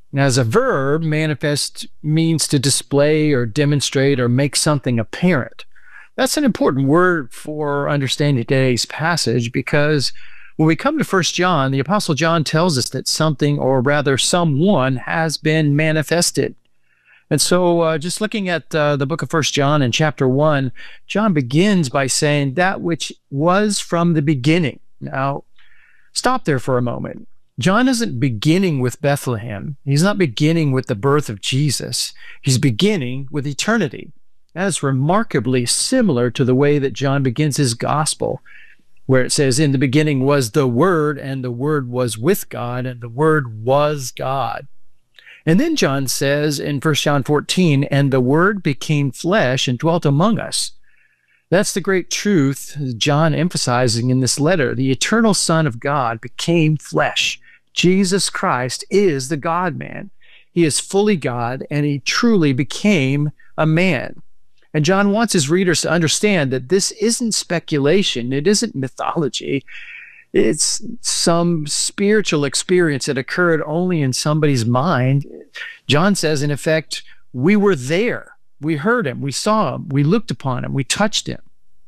As a verb, manifest means to display or demonstrate or make something apparent. That's an important word for understanding today's passage because when we come to First John, the Apostle John tells us that something, or rather someone, has been manifested. And so just looking at the book of First John in chapter 1, John begins by saying that which was from the beginning. Now, stop there for a moment. John isn't beginning with Bethlehem. He's not beginning with the birth of Jesus. He's beginning with eternity. That is remarkably similar to the way that John begins his gospel, where it says, in the beginning was the Word, and the Word was with God, and the Word was God. And then John says in 1 John 14, and the Word became flesh and dwelt among us. That's the great truth John emphasizing in this letter. The eternal Son of God became flesh. Jesus Christ is the God-man. He is fully God, and he truly became a man. And John wants his readers to understand that this isn't speculation. It isn't mythology. It's some spiritual experience that occurred only in somebody's mind. John says, in effect, we were there. We heard him. We saw him. We looked upon him. We touched him.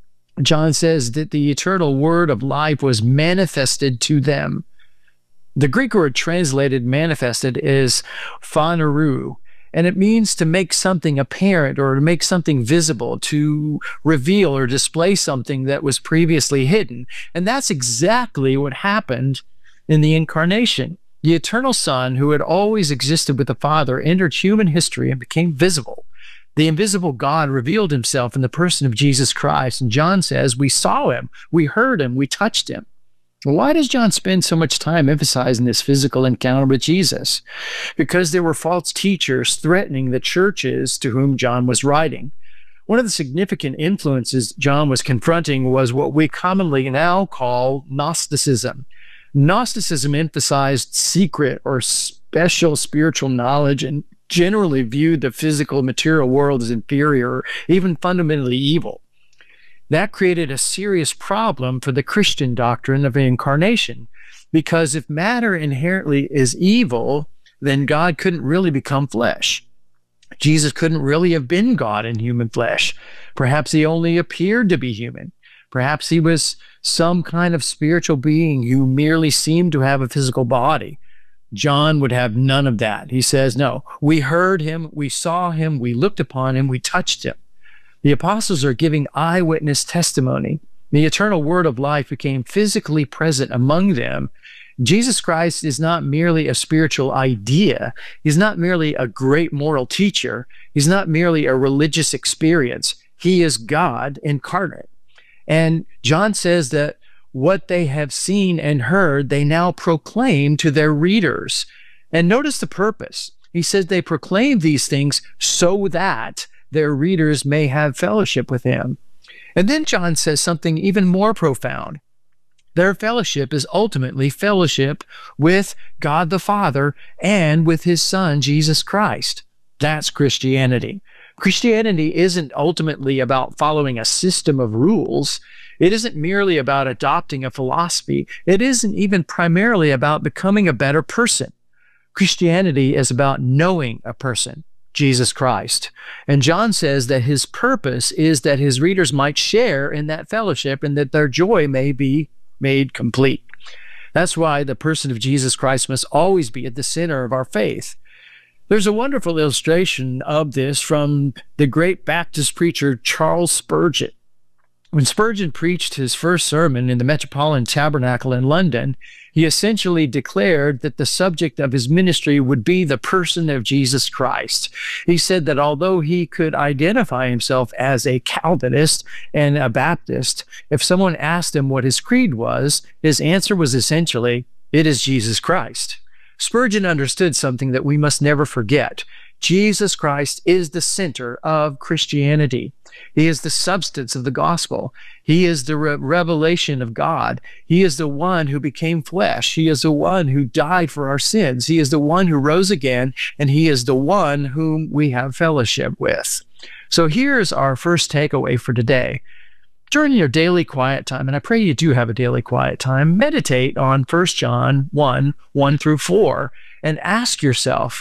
John says that the eternal word of life was manifested to them. The Greek word translated manifested is phaneroo, and it means to make something apparent or to make something visible, to reveal or display something that was previously hidden. And that's exactly what happened in the incarnation. The eternal Son, who had always existed with the Father, entered human history and became visible. The invisible God revealed himself in the person of Jesus Christ. And John says, we saw him, we heard him, we touched him. Why does John spend so much time emphasizing this physical encounter with Jesus? Because there were false teachers threatening the churches to whom John was writing. One of the significant influences John was confronting was what we commonly now call Gnosticism. Gnosticism emphasized secret or special spiritual knowledge and generally viewed the physical material world as inferior or even fundamentally evil. That created a serious problem for the Christian doctrine of incarnation, because if matter inherently is evil, then God couldn't really become flesh. Jesus couldn't really have been God in human flesh. Perhaps he only appeared to be human. Perhaps he was some kind of spiritual being who merely seemed to have a physical body. John would have none of that. He says, no, we heard him, we saw him, we looked upon him, we touched him. The apostles are giving eyewitness testimony. The eternal word of life became physically present among them. Jesus Christ is not merely a spiritual idea. He's not merely a great moral teacher. He's not merely a religious experience. He is God incarnate. And John says that what they have seen and heard, they now proclaim to their readers. And notice the purpose. He says they proclaim these things so that their readers may have fellowship with him. And then John says something even more profound. Their fellowship is ultimately fellowship with God the Father and with his Son, Jesus Christ. That's Christianity. Christianity isn't ultimately about following a system of rules. It isn't merely about adopting a philosophy. It isn't even primarily about becoming a better person. Christianity is about knowing a person, Jesus Christ. And John says that his purpose is that his readers might share in that fellowship and that their joy may be made complete. That's why the person of Jesus Christ must always be at the center of our faith. There's a wonderful illustration of this from the great Baptist preacher Charles Spurgeon. When Spurgeon preached his first sermon in the Metropolitan Tabernacle in London, he essentially declared that the subject of his ministry would be the person of Jesus Christ. He said that although he could identify himself as a Calvinist and a Baptist, if someone asked him what his creed was, his answer was essentially, "It is Jesus Christ." Spurgeon understood something that we must never forget. Jesus Christ is the center of Christianity. He is the substance of the gospel. He is the revelation of God. He is the one who became flesh. He is the one who died for our sins. He is the one who rose again, and he is the one whom we have fellowship with. So here's our first takeaway for today. During your daily quiet time, and I pray you do have a daily quiet time, meditate on 1 John 1, 1 through 4, and ask yourself,